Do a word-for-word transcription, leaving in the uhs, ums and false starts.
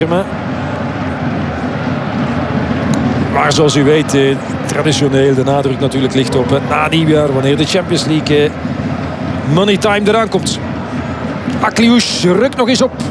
Maar zoals u weet, eh, traditioneel de nadruk natuurlijk ligt op het na nieuwjaar, wanneer de Champions League eh, money time eraan komt. Akliouche rukt nog eens op.